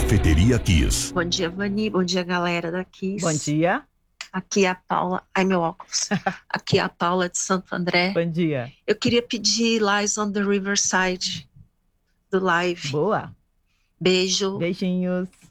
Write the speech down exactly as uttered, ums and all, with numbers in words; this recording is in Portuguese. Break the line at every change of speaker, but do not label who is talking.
Cafeteria Kiss.
Bom dia, Vani. Bom dia, galera da Kiss.
Bom dia.
Aqui é a Paula. Ai, meu óculos. Aqui é a Paula de Santo André.
Bom dia.
Eu queria pedir Lies on the Riverside do live.
Boa.
Beijo.
Beijinhos.